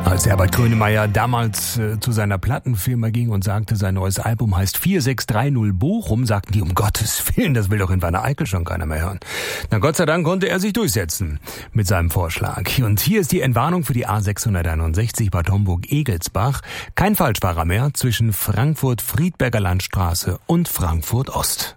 Als Herbert Grönemeyer damals zu seiner Plattenfirma ging und sagte, sein neues Album heißt 4630 Bochum, sagten die, um Gottes Willen, das will doch in Wanne-Eickel schon keiner mehr hören. Na Gott sei Dank konnte er sich durchsetzen mit seinem Vorschlag. Und hier ist die Entwarnung für die A661 Bad Homburg-Egelsbach. Kein Falschfahrer mehr zwischen Frankfurt-Friedberger Landstraße und Frankfurt-Ost.